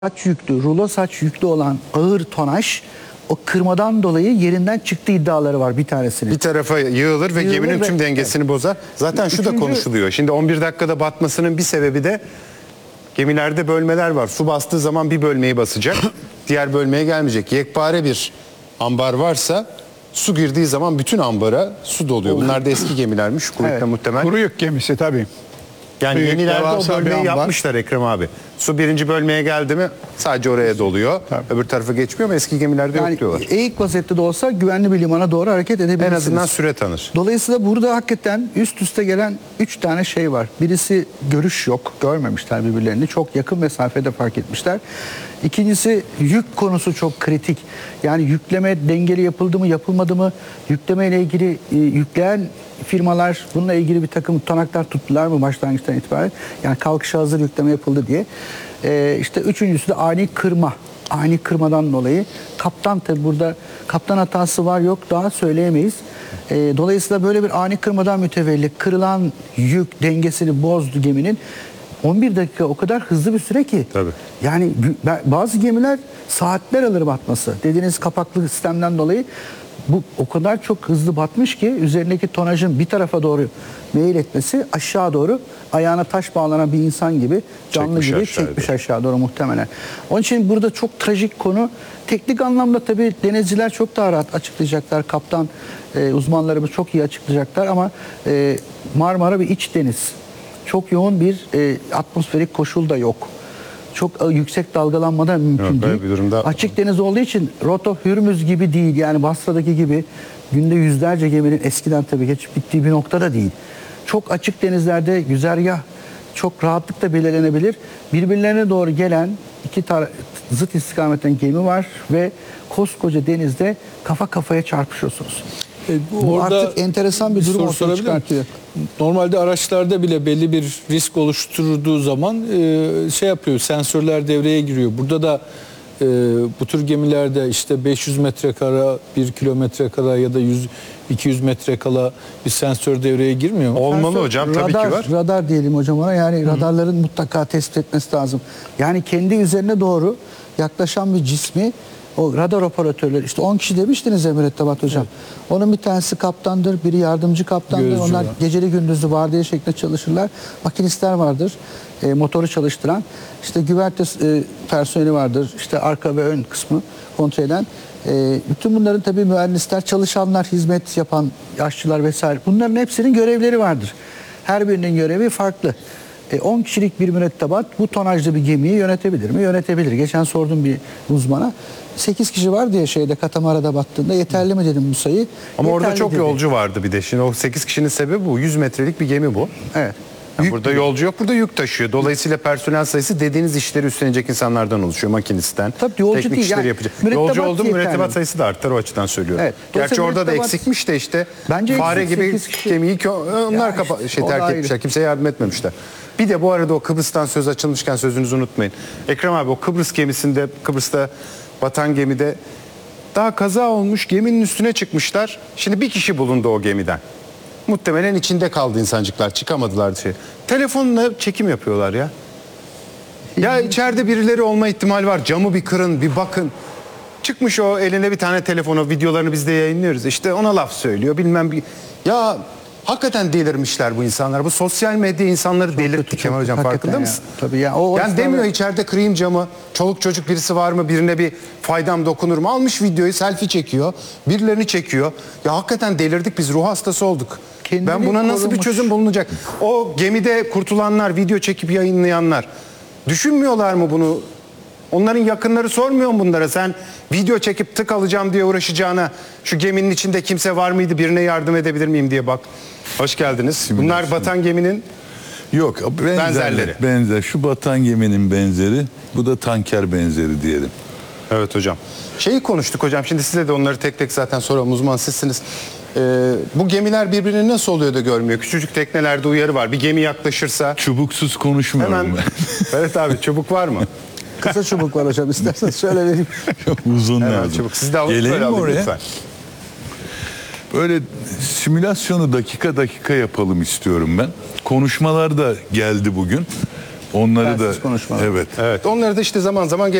saç yüklü, rulo saç yüklü olan ağır tonaj o kırmadan dolayı yerinden çıktı iddiaları var bir tanesinin. Bir tarafa yığılır ve geminin tüm dengesini bozar. Zaten şu da konuşuluyor. Şimdi 11 dakikada batmasının bir sebebi de gemilerde bölmeler var. Su bastığı zaman bir bölmeyi basacak, diğer bölmeye gelmeyecek. Yekpare bir ambar varsa su girdiği zaman bütün ambara su doluyor. Bunlar da eski gemilermiş. Kuvvetle muhtemel. Kuru yük gemisi tabii. Yani Büyük, yenilerde o devasa bir bölmeyi ambar. yapmışlar Ekrem abi. Su birinci bölmeye geldi mi sadece oraya doluyor. Tabii. Öbür tarafa geçmiyor ama eski gemilerde Yani yok diyorlar. eğik vaziyette de olsa güvenli bir limana doğru hareket edebilirsiniz. En azından süre tanır. Dolayısıyla burada hakikaten üst üste gelen 3 tane şey var. Birisi görüş yok. Görmemişler birbirlerini. Çok yakın mesafede fark etmişler. İkincisi yük konusu çok kritik. Yani yükleme dengeli yapıldı mı yapılmadı mı? Yükleme ile ilgili yükleyen firmalar bununla ilgili bir takım tutanaklar tuttular mı başlangıçtan itibaren? Yani kalkışa hazır yükleme yapıldı diye. İşte üçüncüsü de ani kırma. Ani kırmadan dolayı kaptan tabi burada kaptan hatası var yok daha söyleyemeyiz. Dolayısıyla böyle bir ani kırmadan mütevellit kırılan yük dengesini bozdu geminin. 11 dakika o kadar hızlı bir süre ki. Tabii. Yani bazı gemiler saatler alır batması. Dediğiniz kapaklı sistemden dolayı bu o kadar çok hızlı batmış ki üzerindeki tonajın bir tarafa doğru meyil etmesi aşağı doğru ayağına taş bağlanan bir insan gibi canlı Çekmiş gibi aşağıya çekmiş aşağı doğru muhtemelen. Onun için burada çok trajik konu. Teknik anlamda tabii denizciler çok daha rahat açıklayacaklar. Kaptan uzmanlarımız çok iyi açıklayacaklar ama Marmara bir iç deniz. Çok yoğun bir atmosferik koşul da yok. Çok yüksek dalgalanma da mümkün Yok, böyle değil. bir durumda- Açık deniz olduğu için Rota Hürmüz gibi değil. Yani Basra'daki gibi günde yüzlerce geminin eskiden tabii geçip bittiği bir noktada değil. Çok açık denizlerde güzergah çok rahatlıkla belirlenebilir. Birbirlerine doğru gelen iki zıt istikametten gemi var ve koskoca denizde kafa kafaya çarpışıyorsunuz. Bu Orada artık enteresan bir durum soru ortaya sorabilir miyim? çıkartıyor. Normalde araçlarda bile belli bir risk oluşturduğu zaman şey yapıyor, sensörler devreye giriyor. Burada da bu tür gemilerde işte 500 metrekare, 1 kilometre kala ya da 200 metre kala bir sensör devreye girmiyor mu? Olmalı Sensör, hocam tabii ki var. Radar diyelim hocam ona. Yani radarların mutlaka tespit etmesi lazım. Yani kendi üzerine doğru yaklaşan bir cismi o radar operatörleri işte 10 kişi demiştiniz ya mürettebat hocam. Evet. Onun bir tanesi kaptandır, biri yardımcı kaptandır. Gözcü Onlar var. geceli gündüzlü vardiya şeklinde çalışırlar. Makinistler vardır. Motoru çalıştıran. İşte güverte personeli vardır. İşte arka ve ön kısmı kontrol eden. Bütün bunların tabii mühendisler, çalışanlar, hizmet yapan yaşlılar vesaire. Bunların hepsinin görevleri vardır. Her birinin görevi farklı. 10 kişilik bir mürettebat bu tonajlı bir gemiyi yönetebilir mi? Yönetebilir. Geçen sordum bir uzmana. 8 kişi var diye şeyde Katamara'da battığında yeterli mi dedim bu sayı. Ama orada Yeterli çok dedi. yolcu vardı bir de. Şimdi o 8 kişinin sebebi bu. 100 metrelik bir gemi bu. Evet. Yani burada yolcu yok, burada yük taşıyor. Dolayısıyla personel sayısı dediğiniz işleri üstlenecek insanlardan oluşuyor. Makinistten, Tabii yolcu teknik değil, işleri yani yapacak. mürettebat Yolcu oldu mu yeterli. mürettebat sayısı da artar, o açıdan söylüyorum. Evet. Gerçi Dolayısıyla orada da mürettebat- eksikmiş de işte Bence fare eksik, gibi 8 kişi. gemiyi onlar Ya işte, o terk da ayrı. etmişler. Kimseye yardım etmemişler. Bir de bu arada o Kıbrıs'tan söz açılmışken sözünüzü unutmayın. Ekrem abi o Kıbrıs gemisinde, Kıbrıs'ta batan gemide daha kaza olmuş, geminin üstüne çıkmışlar. Şimdi bir kişi bulundu o gemiden. Muhtemelen içinde kaldı insancıklar, çıkamadılar dışarı. Telefonla çekim yapıyorlar ya. Ya içeride birileri olma ihtimali var. Camı bir kırın, bir bakın. Çıkmış o eline bir tane telefonu, videolarını biz de yayınlıyoruz. İşte ona laf söylüyor, bilmem bir... Ya hakikaten delirmişler bu insanlar. Bu sosyal medya insanları delirtti Kemal Hocam, Hakikaten farkında ya. mısın? Tabii ya. O Yani demiyor içeride kırayım camı, çoluk çocuk birisi var mı, birine bir faydam dokunur mu? Almış videoyu, selfie çekiyor, birilerini çekiyor. Ya hakikaten delirdik biz, ruh hastası olduk. Kendini Ben buna nasıl bir korumuş. çözüm bulunacak? O gemide kurtulanlar, video çekip yayınlayanlar düşünmüyorlar mı bunu? Onların yakınları sormuyor mu bunlara? Sen video çekip tık alacağım diye uğraşacağına şu geminin içinde kimse var mıydı, birine yardım edebilir miyim diye bak. Hoş geldiniz. Bunlar batan geminin Yok, Benzerleri. benzer. Şu batan geminin benzeri, bu da tanker benzeri diyelim. Evet hocam. Şeyi konuştuk hocam. Şimdi size de onları tek tek zaten soralım. Uzman sizsiniz. Bu gemiler birbirini nasıl oluyor da görmüyor? Küçücük teknelerde uyarı var. Bir gemi yaklaşırsa Çubuksuz konuşmuyorum hemen... ben. Evet abi, çubuk var mı? Kısa çubuk var hocam isterseniz şöyle vereyim. Çok uzun Hemen lazım. çubuk. Siz de alın, Gelelim böyle mi alın oraya? lütfen. Böyle simülasyonu dakika dakika yapalım istiyorum ben. Konuşmalar da geldi bugün. Onları da Telsiz konuşmaları. evet. Evet, onları da işte zaman zaman